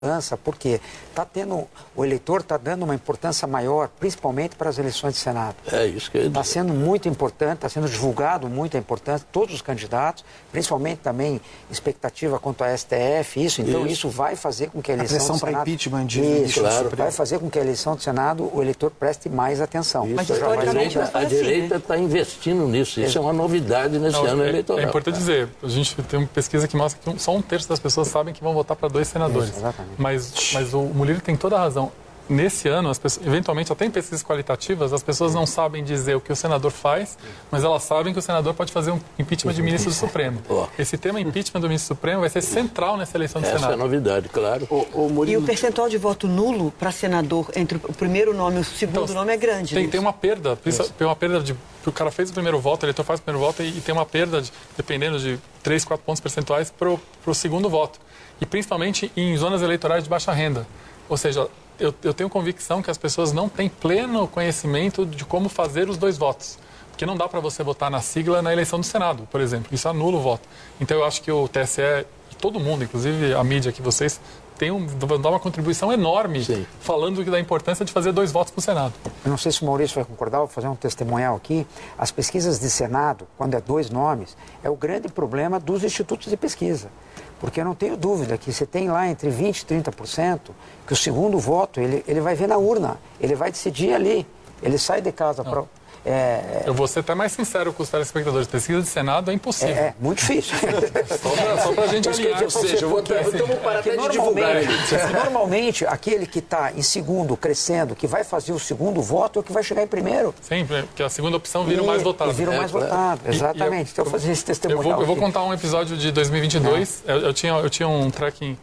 Porque o eleitor está dando uma importância maior, principalmente para as eleições de Senado. É isso que está sendo muito importante, está sendo divulgado muito a importância de todos os candidatos, principalmente também expectativa quanto à STF, então isso vai fazer com que a eleição do Senado... para impeachment vai fazer com que a eleição do Senado o eleitor preste mais atenção. Mas a direita está investindo nisso, isso é uma novidade nesse ano eleitoral. É importante dizer, a gente tem uma pesquisa que mostra que só 1/3 das pessoas sabem que vão votar para 2 senadores. Isso, exatamente. Mas o Murilo tem toda a razão. Nesse ano, eventualmente, até em pesquisas qualitativas, as pessoas não sabem dizer o que o senador faz, mas elas sabem que o senador pode fazer um impeachment de ministro do Supremo. Esse tema impeachment do ministro do Supremo vai ser central nessa eleição do Senado. Essa é a novidade, claro. E o percentual de voto nulo para senador entre o primeiro nome e o segundo nome é grande. Tem uma perda. Tem uma perda de... O cara fez o primeiro voto, o eleitor faz o primeiro voto e tem uma perda, dependendo de 3, 4 pontos percentuais, para o segundo voto. E principalmente em zonas eleitorais de baixa renda. Ou seja, eu tenho convicção que as pessoas não têm pleno conhecimento de como fazer os 2 votos. Porque não dá para você votar na sigla na eleição do Senado, por exemplo. Isso anula o voto. Então eu acho que o TSE e todo mundo, inclusive a mídia que vocês, dá uma contribuição enorme falando da importância de fazer 2 votos para o Senado. Eu não sei se o Maurício vai concordar, vou fazer um testemunhal aqui. As pesquisas de Senado, quando é 2 nomes, é o grande problema dos institutos de pesquisa. Porque eu não tenho dúvida que você tem lá entre 20% e 30%, que o segundo voto ele vai ver na urna, ele vai decidir ali, ele sai de casa para... Eu vou ser até mais sincero com os telespectadores. Pesquisa de Senado é impossível. É muito difícil. Só para a gente alinhar. Ou seja, vamos parar até de divulgar. Normalmente, aquele que está em segundo, crescendo, que vai fazer o segundo voto, é o que vai chegar em primeiro. Sempre, porque a segunda opção vira o mais votado. Vira o mais votado, exatamente. Então, eu vou fazer esse testemunho. Eu vou contar um episódio de 2022. Eu tinha um tracking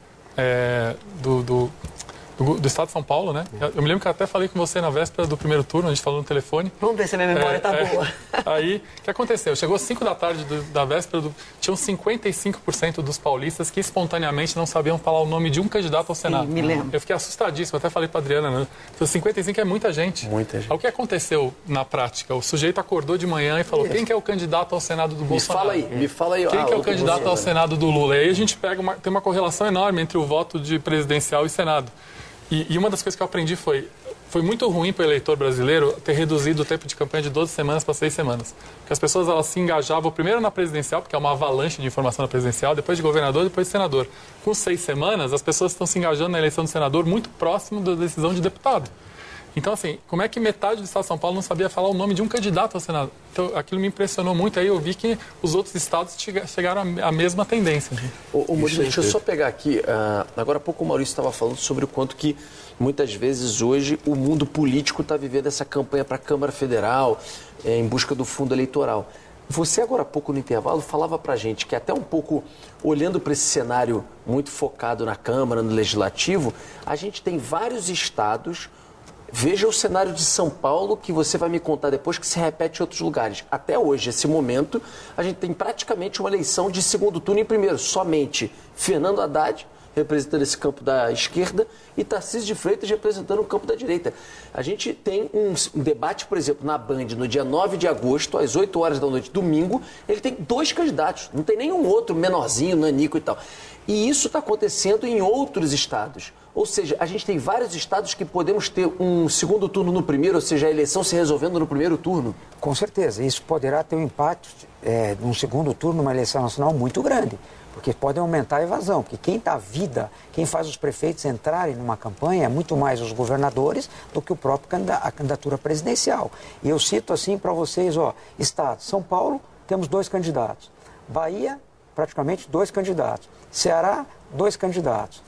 do Estado de São Paulo, né? Eu me lembro que eu até falei com você na véspera do primeiro turno, a gente falou no telefone. Vamos ver se a minha memória está boa. Aí, o que aconteceu? Chegou às 5 da tarde da véspera, tinham 55% dos paulistas que espontaneamente não sabiam falar o nome de um candidato ao Senado. Sim, me lembro. Eu fiquei assustadíssimo, até falei para a Adriana, né? 55 é muita gente. Muita gente. Aí, o que aconteceu na prática? O sujeito acordou de manhã e falou, quem que é o candidato ao Senado do Bolsonaro? Me fala aí. Quem que é o candidato ao Senado do Lula? E aí a gente tem uma correlação enorme entre o voto de presidencial e Senado. E uma das coisas que eu aprendi foi muito ruim para o eleitor brasileiro ter reduzido o tempo de campanha de 12 semanas para 6 semanas. Porque as pessoas elas se engajavam primeiro na presidencial, porque é uma avalanche de informação na presidencial, depois de governador, depois de senador. Com 6 semanas, as pessoas estão se engajando na eleição do senador muito próximo da decisão de deputado. Então, assim, como é que metade do Estado de São Paulo não sabia falar o nome de um candidato ao Senado? Então, aquilo me impressionou muito. Aí eu vi que os outros estados chegaram à mesma tendência. Murilo, deixa eu só pegar aqui. Agora há pouco o Maurício estava falando sobre o quanto que, muitas vezes, hoje, o mundo político está vivendo essa campanha para a Câmara Federal, em busca do fundo eleitoral. Você, agora há pouco, no intervalo, falava para a gente que até um pouco, olhando para esse cenário muito focado na Câmara, no Legislativo, a gente tem vários estados... Veja o cenário de São Paulo, que você vai me contar depois, que se repete em outros lugares. Até hoje, esse momento, a gente tem praticamente uma eleição de segundo turno em primeiro. Somente Fernando Haddad, representando esse campo da esquerda, e Tarcísio de Freitas representando o campo da direita. A gente tem um debate, por exemplo, na Band, no dia 9 de agosto, às 8 horas da noite, domingo, ele tem 2 candidatos, não tem nenhum outro menorzinho, nanico e tal. E isso está acontecendo em outros estados. Ou seja, a gente tem vários estados que podemos ter um segundo turno no primeiro, ou seja, a eleição se resolvendo no primeiro turno. Com certeza, isso poderá ter um impacto num segundo turno, numa eleição nacional muito grande, porque pode aumentar a evasão, porque quem dá vida, quem faz os prefeitos entrarem numa campanha é muito mais os governadores do que a candidatura presidencial. E eu cito assim para vocês, estado, São Paulo, temos 2 candidatos, Bahia, praticamente 2 candidatos, Ceará, 2 candidatos.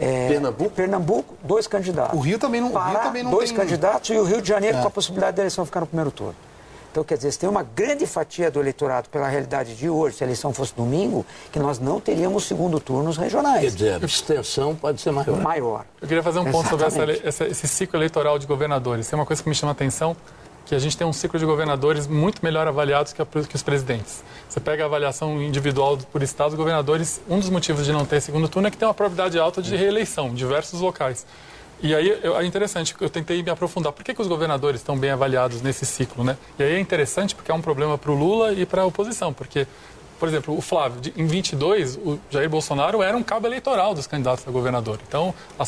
Pernambuco, 2 candidatos. O Rio também não, Pará, 2 candidatos e o Rio de Janeiro com a possibilidade da eleição ficar no primeiro turno. Então, quer dizer, você tem uma grande fatia do eleitorado pela realidade de hoje, se a eleição fosse domingo, que nós não teríamos segundo turno nos regionais. Quer dizer, a abstenção pode ser maior. Eu queria fazer um ponto sobre esse ciclo eleitoral de governadores. Tem uma coisa que me chama a atenção, que a gente tem um ciclo de governadores muito melhor avaliados que os presidentes. Você pega a avaliação individual por estados, governadores, um dos motivos de não ter segundo turno é que tem uma probabilidade alta de reeleição em diversos locais. E aí é interessante, eu tentei me aprofundar. Por que os governadores estão bem avaliados nesse ciclo, né? E aí é interessante porque é um problema para o Lula e para a oposição, porque por exemplo, o Flávio, em 22, o Jair Bolsonaro era um cabo eleitoral dos candidatos a governador. Então,